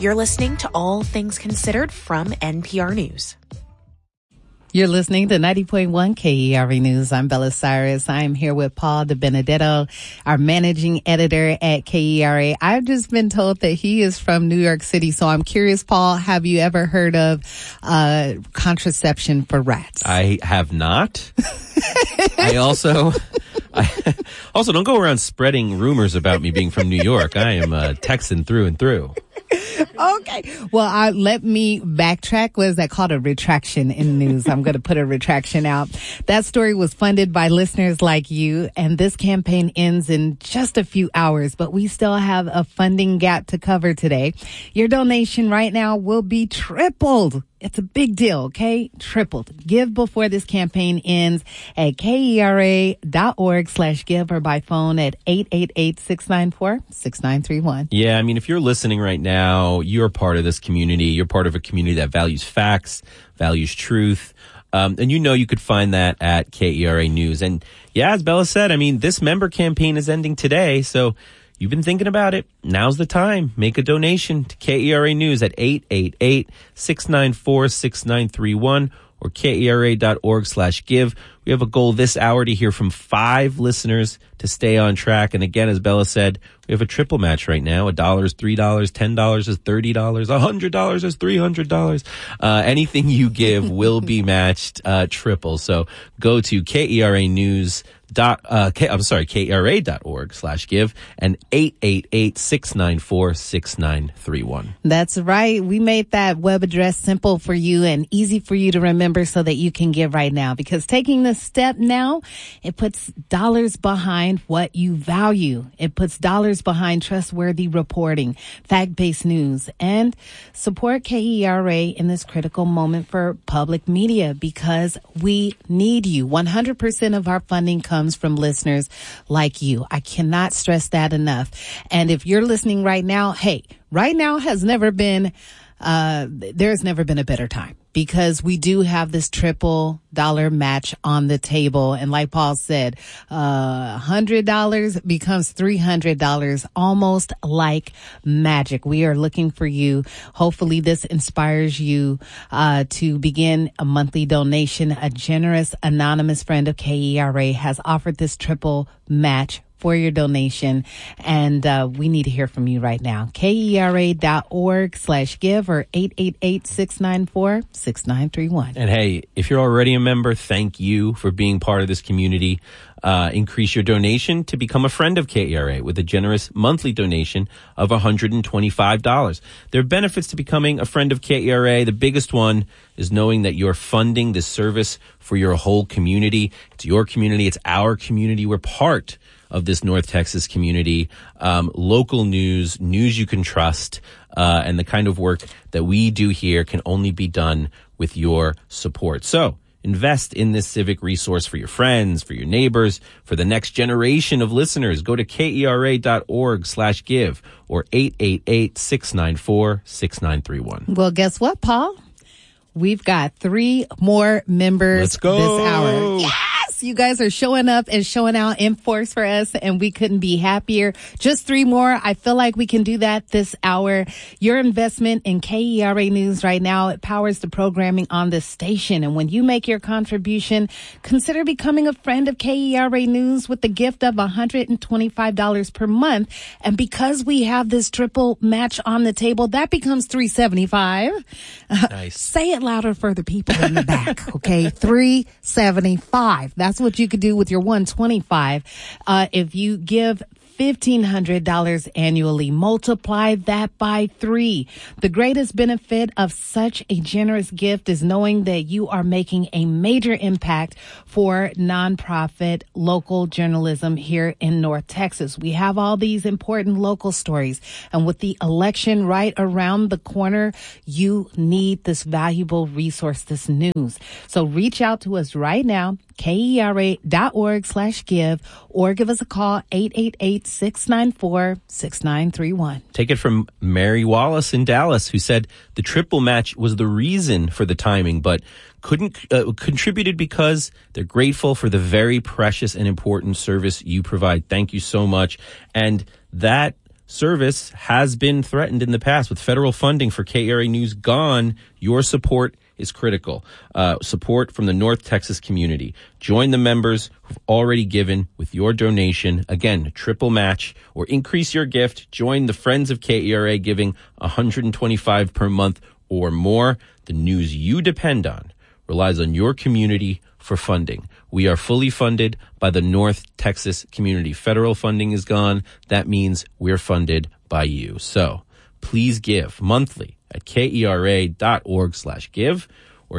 You're listening to All Things Considered from NPR News. You're listening to 90.1 KERA News. I'm Bella Cyrus. I'm here with Paul DeBenedetto, our managing editor at KERA. I've just been told that he is from New York City. So I'm curious, Paul, have you ever heard of contraception for rats? I have not. I also don't go around spreading rumors about me being from New York. I am a Texan through and through. Okay. Well, let me backtrack. What is that called? A retraction in the news. I'm going to put a retraction out. That story was funded by listeners like you, and this campaign ends in just a few hours, but we still have a funding gap to cover today. Your donation right now will be tripled. It's a big deal, okay? Tripled. Give before this campaign ends at KERA.org/give or by phone at 888-694-6931. Yeah, I mean, if you're listening right now, you're part of this community. You're part of a community that values facts, values truth. And you could find that at KERA News. And yeah, as Bella said, I mean, this member campaign is ending today, so you've been thinking about it. Now's the time. Make a donation to KERA News at 888-694-6931 or KERA.org/give. We have a goal this hour to hear from 5 listeners to stay on track. And again, as Bella said, we have a triple match right now. $1 is $3, $10 is $30, $100 is $300. Anything you give will be matched triple. So go to KERA.org/give and 888-694-6931. That's right. We made that web address simple for you and easy for you to remember so that you can give right now, because taking this step now, it puts dollars behind what you value. It puts dollars behind trustworthy reporting, fact-based news, and support KERA in this critical moment for public media, because we need you. 100% of our funding comes from listeners like you. I cannot stress that enough. And if you're listening right now, hey, right now has never been, there's never been a better time, because we do have this $triple match on the table. And like Paul said, $100 becomes $300, almost like magic. We are looking for you. Hopefully this inspires you to begin a monthly donation. A generous anonymous friend of KERA has offered this triple match for your donation, and we need to hear from you right now. KERA.org/give or 888-694-6931. And hey, if you're already a member, thank you for being part of this community. Increase your donation to become a friend of KERA with a generous monthly donation of $125. There are benefits to becoming a friend of KERA. The biggest one is knowing that you're funding this service for your whole community. It's your community. It's our community. We're part of this North Texas community. Local news you can trust, and the kind of work that we do here can only be done with your support. So invest in this civic resource for your friends, for your neighbors, for the next generation of listeners. Go to KERA.org/give or 888-694-6931. Well, guess what, Paul? We've got 3 more members Let's go. this hour. Yes! You guys are showing up and showing out in force for us, and we couldn't be happier. Just 3 more. I feel like we can do that this hour. Your investment in KERA News right now, it powers the programming on this station. And when you make your contribution, consider becoming a friend of KERA News with the gift of $125 per month. And because we have this triple match on the table, that becomes $375. Nice. Say it louder for the people in the back, okay? $375. That's what you could do with your $125. If you give $1,500 annually. Multiply that by 3. The greatest benefit of such a generous gift is knowing that you are making a major impact for nonprofit local journalism here in North Texas. We have all these important local stories, and with the election right around the corner, you need this valuable resource, this news. So reach out to us right now, KERA.org/give, or give us a call, 888-694-6931. Take it from Mary Wallace in Dallas, who said the triple match was the reason for the timing, but contributed because they're grateful for the very precious and important service you provide. Thank you so much. And that service has been threatened in the past. With federal funding for KERA News gone, your support is critical. Support from the North Texas community. Join the members who've already given with your donation. Again, triple match or increase your gift. Join the Friends of KERA giving $125 per month or more. The news you depend on relies on your community for funding. We are fully funded by the North Texas community. Federal funding is gone. That means we're funded by you. So please give monthly at kera.org/give or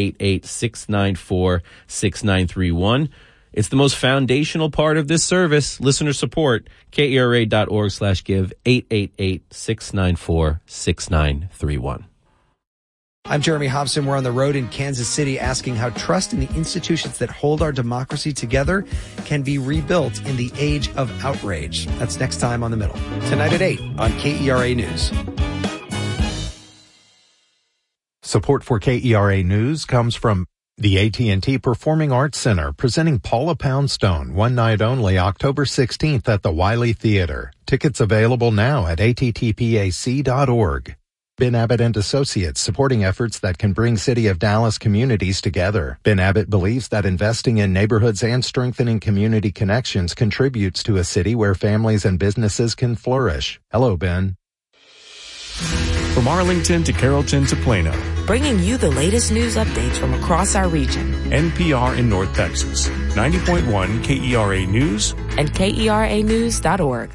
888-694-6931. It's the most foundational part of this service, listener support. kera.org/give, 888-694-6931. I'm Jeremy Hobson. We're on the road in Kansas City asking how trust in the institutions that hold our democracy together can be rebuilt in the age of outrage. That's next time on The Middle. Tonight at 8 on KERA News. Support for KERA News comes from the AT&T Performing Arts Center, presenting Paula Poundstone, one night only, October 16th at the Wiley Theater. Tickets available now at attpac.org. Ben Abbott and Associates, supporting efforts that can bring City of Dallas communities together. Ben Abbott believes that investing in neighborhoods and strengthening community connections contributes to a city where families and businesses can flourish. Hello, Ben. From Arlington to Carrollton to Plano, bringing you the latest news updates from across our region. NPR in North Texas, 90.1 KERA News and KERAnews.org.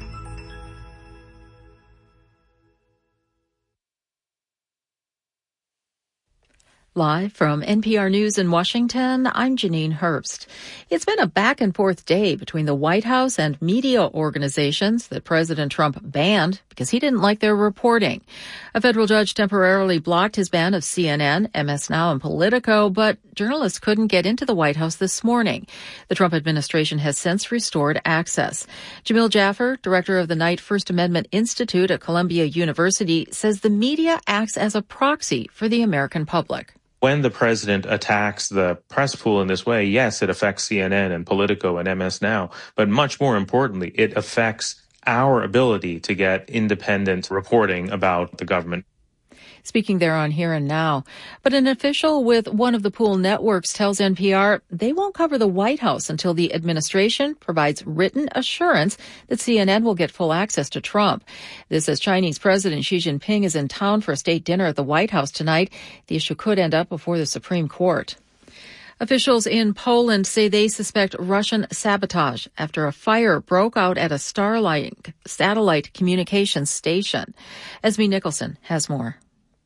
Live from NPR News in Washington, I'm Janine Herbst. It's been a back-and-forth day between the White House and media organizations that President Trump banned because he didn't like their reporting. A federal judge temporarily blocked his ban of CNN, MS Now, and Politico, but journalists couldn't get into the White House this morning. The Trump administration has since restored access. Jamil Jaffer, director of the Knight First Amendment Institute at Columbia University, says the media acts as a proxy for the American public. When the president attacks the press pool in this way, yes, it affects CNN and Politico and MS Now, but much more importantly, it affects our ability to get independent reporting about the government. Speaking there on Here and Now. But an official with one of the pool networks tells NPR they won't cover the White House until the administration provides written assurance that CNN will get full access to Trump. This as Chinese President Xi Jinping is in town for a state dinner at the White House tonight. The issue could end up before the Supreme Court. Officials in Poland say they suspect Russian sabotage after a fire broke out at a Starlink satellite communications station. Esme Nicholson has more.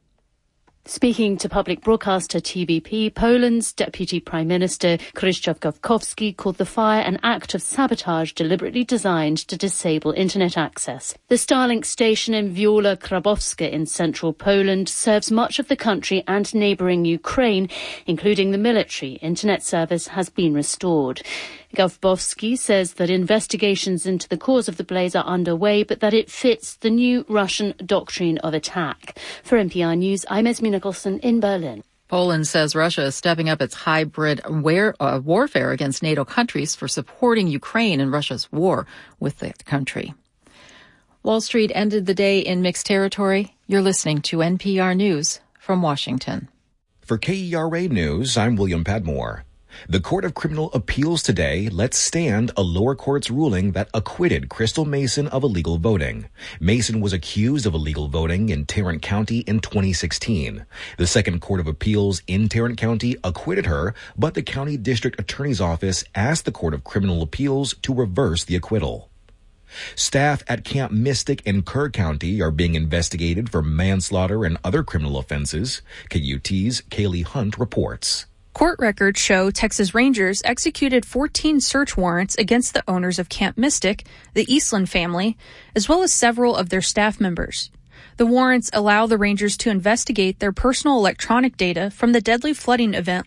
Speaking to public broadcaster TVP, Poland's Deputy Prime Minister Krzysztof Gawkowski called the fire an act of sabotage deliberately designed to disable internet access. The Starlink station in Wiola Krabowska in central Poland serves much of the country and neighbouring Ukraine, including the military. Internet service has been restored. Gawkowski says that investigations into the cause of the blaze are underway, but that it fits the new Russian doctrine of attack. For NPR News, I'm Esme Nicholson in Berlin. Poland says Russia is stepping up its hybrid warfare against NATO countries for supporting Ukraine in Russia's war with that country. Wall Street ended the day in mixed territory. You're listening to NPR News from Washington. For KERA News, I'm William Padmore. The Court of Criminal Appeals today lets stand a lower court's ruling that acquitted Crystal Mason of illegal voting. Mason was accused of illegal voting in Tarrant County in 2016. The Second Court of Appeals in Tarrant County acquitted her, but the county district attorney's office asked the Court of Criminal Appeals to reverse the acquittal. Staff at Camp Mystic in Kerr County are being investigated for manslaughter and other criminal offenses. KUT's Kaylee Hunt reports. Court records show Texas Rangers executed 14 search warrants against the owners of Camp Mystic, the Eastland family, as well as several of their staff members. The warrants allow the Rangers to investigate their personal electronic data from the deadly flooding event